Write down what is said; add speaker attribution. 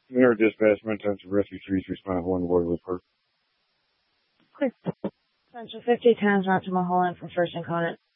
Speaker 1: Mineral dispatch, maintain to rescue trees, respond one word report.
Speaker 2: Clear. Central 50 times route to Mulholland for first and Conant.